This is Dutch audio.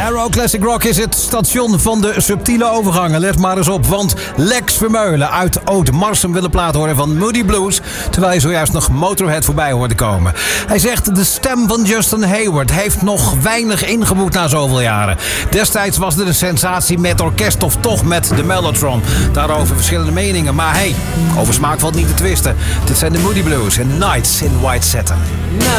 Arrow Classic Rock is het station van de subtiele overgangen. Let maar eens op, want Lex Vermeulen uit Oud-Marsum wil een plaat horen van Moody Blues, terwijl je zojuist nog Motorhead voorbij hoorde komen. Hij zegt, de stem van Justin Hayward heeft nog weinig ingeboekt na zoveel jaren. Destijds was het een sensatie met orkest of toch met de Mellotron. Daarover verschillende meningen, maar hey, over smaak valt niet te twisten. Dit zijn de Moody Blues en Nights in White Satin.